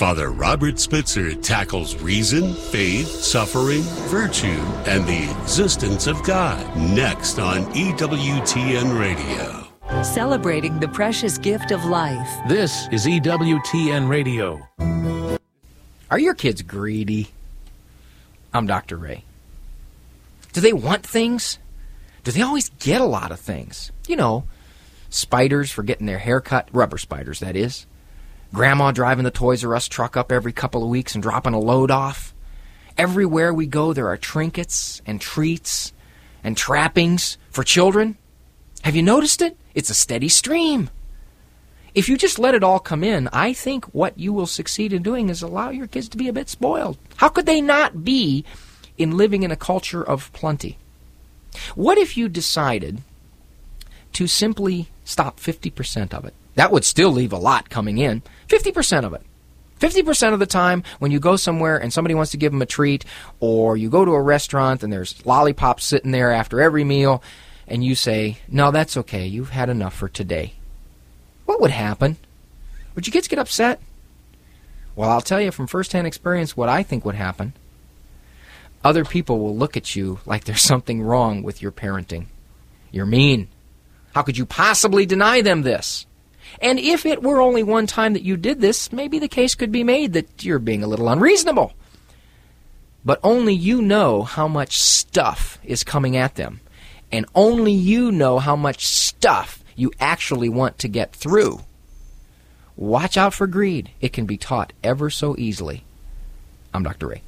Father Robert Spitzer tackles reason, faith, suffering, virtue, and the existence of God. Next on EWTN Radio. Celebrating the precious gift of life. This is EWTN Radio. Are your kids greedy? I'm Dr. Ray. Do they want things? Do they always get a lot of things? You know, spiders for getting their hair cut, rubber spiders, that is. Grandma driving the Toys R Us truck up every couple of weeks and dropping a load off. Everywhere we go, there are trinkets and treats and trappings for children. Have you noticed it? It's a steady stream. If you just let it all come in, I think what you will succeed in doing is allow your kids to be a bit spoiled. How could they not be in living in a culture of plenty? What if you decided to simply stop 50% of it? That would still leave a lot coming in. 50% of it. 50% of the time when you go somewhere and somebody wants to give them a treat, or you go to a restaurant and there's lollipops sitting there after every meal, and you say, no, that's okay, you've had enough for today. What would happen? Would your kids get upset? Well, I'll tell you from firsthand experience what I think would happen. Other people will look at you like there's something wrong with your parenting. You're mean. How could you possibly deny them this? And if it were only one time that you did this, maybe the case could be made that you're being a little unreasonable. But only you know how much stuff is coming at them. And only you know how much stuff you actually want to get through. Watch out for greed. It can be taught ever so easily. I'm Dr. Ray.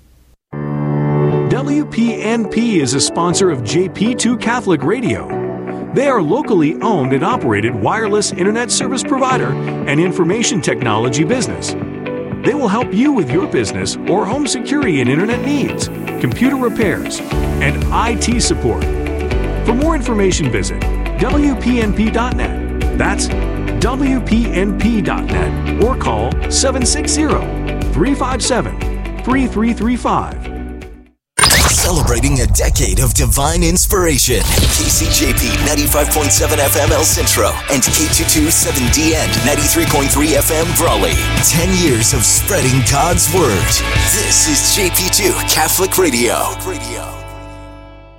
WPNP is a sponsor of JP2 Catholic Radio. They are locally owned and operated wireless internet service provider and information technology business. They will help you with your business or home security and internet needs, computer repairs, and IT support. For more information, visit WPNP.net. That's WPNP.net or call 760-357-3335. Celebrating a decade of divine inspiration. KCJP 95.7 FM El Centro and K22 7DN 93.3 FM Brawley. 10 years of spreading God's Word. This is JP2 Catholic Radio.